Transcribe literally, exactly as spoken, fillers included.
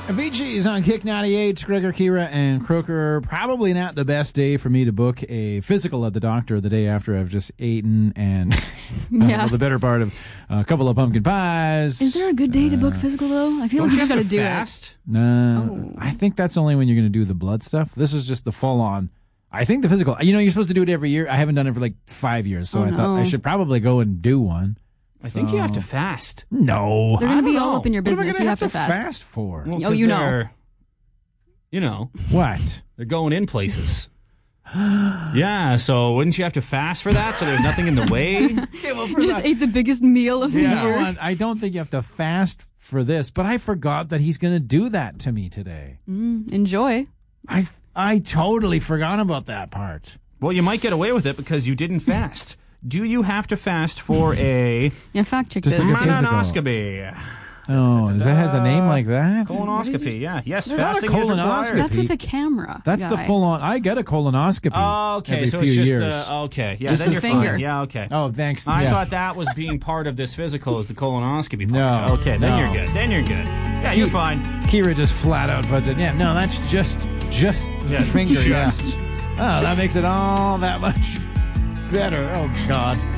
Avicii's on Kick ninety-eight. Gregor, Kira, and Crooker. Probably not the best day for me to book a physical at the doctor the day after I've just eaten and yeah. uh, the better part of a couple of pumpkin pies. Is there a good day to book physical, though? I feel like you just got to do fast? it. No. Oh. I think that's only when you're going to do the blood stuff. This is just the full-on. I think the physical, you know, you're supposed to do it every year. I haven't done it for like five years, so oh, I no. thought I should probably go and do one. I think so. You have to fast. No. They're going to be know. all up in your What am I business. gonna You have, have to fast. fast for? Well, Oh, you know. they're- You know, What? they're going in places. Yeah, so wouldn't you have to fast for that so there's nothing in the way? Okay, well, for Just that- ate the biggest meal of the Yeah, year. I, I don't think you have to fast for this, but I forgot that he's going to do that to me today. Mm, enjoy. I, I totally forgot about that part. Well, you might get away with it because you didn't fast. Do you have to fast for a Yeah, fact check Just this. like a physical. colonoscopy? Oh, does that has a name like that? Colonoscopy, yeah. Yes, They're not a fasting is colonoscopy. required. That's with the camera. That's the guy. full on. I get a colonoscopy. Oh, okay, every so few it's just years. the okay. Yeah, Just then the you're finger. fine. Yeah, okay. Oh, thanks. I yeah. thought that was being part of this physical is the colonoscopy part. No, Okay, then no. you're good. Then you're good. Yeah, you're Ke- fine. Kira just flat out puts it. Yeah, no, that's just just the Yeah, finger. just. Yeah. Oh, that makes it all that much better. Oh God.